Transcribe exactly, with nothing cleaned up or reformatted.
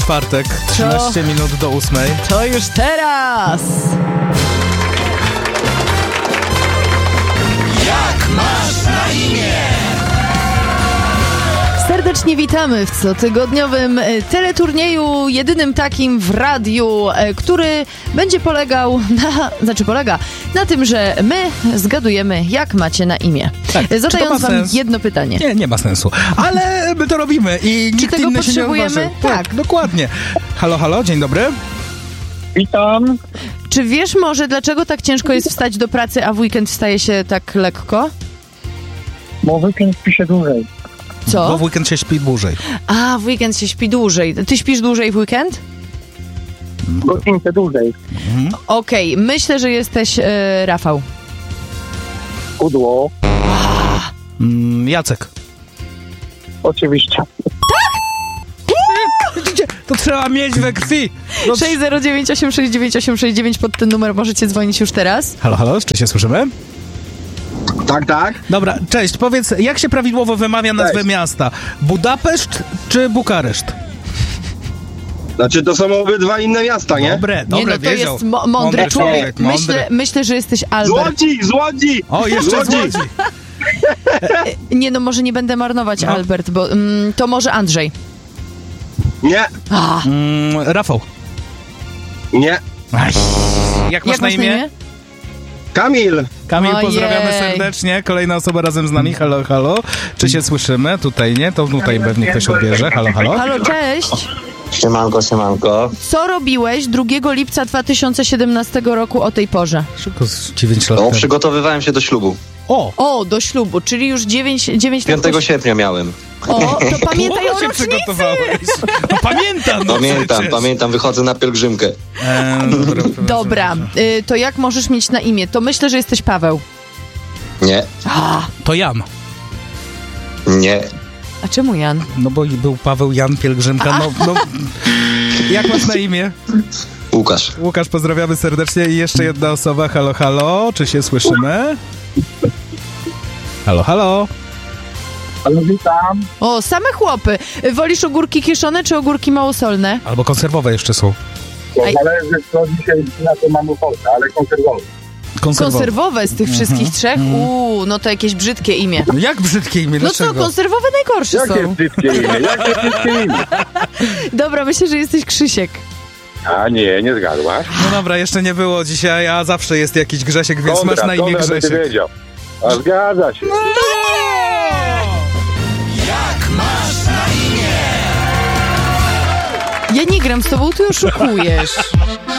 czwartek, trzynaście minut do ósmej. To już teraz! Jak masz na imię? Serdecznie witamy w cotygodniowym teleturnieju, jedynym takim w radiu, który będzie polegał na, znaczy polega na tym, że my zgadujemy, jak macie na imię. Tak, zadając wam sens? jedno pytanie. Nie, nie ma sensu. Ale my to robimy i Czy nikt tego inny się nie potrzebujemy? odważy. Tak. tak, dokładnie. Halo, halo, dzień dobry. Witam. Czy wiesz może, dlaczego tak ciężko jest wstać do pracy, a w weekend wstaje się tak lekko? Bo weekend pisze dłużej. Co? Bo w weekend się śpi dłużej. A, w weekend się śpi dłużej. Ty śpisz dłużej w weekend? Godzinkę dłużej. Okej, okay. Myślę, że jesteś e, Rafał. Pudło. Mm, Jacek. Oczywiście. Widzicie, to trzeba mieć we krwi. No, sześć zero dziewięć osiem sześć dziewięć osiem sześć dziewięć, pod ten numer możecie dzwonić już teraz. Halo, halo, czy się słyszymy? Tak, tak. Dobra, cześć, powiedz, jak się prawidłowo wymawia nazwę Cześć. miasta? Budapeszt czy Bukareszt? Znaczy, to są obydwa inne miasta, nie? Dobre, dobre, Nie, no to wiedział. jest mo- mądry człowiek. człowiek, mądry. Myślę, myślę, że jesteś Z Albert. Łodzi, z Łodzi! O, jeszcze z Łodzi. Łodzi. Nie, no może nie będę marnować, No. Albert, bo mm, to może Andrzej. Nie, A, Mm, Rafał. nie. Aj, jak masz jak na masz imię? Kamil, Kamil, Ojej. pozdrawiamy serdecznie. Kolejna osoba razem z nami. Halo, halo. Czy się słyszymy? Tutaj nie? To tutaj pewnie ktoś odbierze. Halo, halo. Halo, cześć. Siemanko, siemanko. Co robiłeś drugiego lipca dwa tysiące siedemnastego roku o tej porze? Szybko, z dziewięć lat No, temu. przygotowywałem się do ślubu. O! O, do ślubu, czyli już dziewięć, dziewięć lat. piątego po- sierpnia miałem. O, to pamiętaj o Długo się rocznicy. przygotowałeś. No pamiętam, no Pamiętam, przecież. pamiętam, wychodzę na pielgrzymkę. Eee, dobra, Dobra, y, to jak możesz mieć na imię? To myślę, że jesteś Paweł. Nie, A, To Jan. nie. a czemu Jan? No bo był Paweł Jan Pielgrzymka. No, no. Jak masz na imię? Łukasz. Łukasz, pozdrawiamy serdecznie. I jeszcze jedna osoba. Halo, halo. Czy się słyszymy? Halo, halo. Ale witam. O, same chłopy. Wolisz ogórki kiszone czy ogórki małosolne? Albo konserwowe jeszcze są. To Aj. zależy, co dzisiaj na to mamy ochotę, ale konserwowy. Konserwowe. Konserwowe z tych wszystkich trzech? Uuu, no to jakieś brzydkie imię. No jak brzydkie imię? No co, Dlaczego? konserwowe najgorsze Jakie są. brzydkie imię? Jakie brzydkie imię? Dobra, myślę, że jesteś Krzysiek. A nie, nie zgadłaś. No dobra, jeszcze nie było dzisiaj, a zawsze jest jakiś Grzesiek, więc masz na imię Konrad by Grzesiek. wiedział. A zgadza się. Jak masz na imię? Ja nie gram z tobą, ty oszukujesz.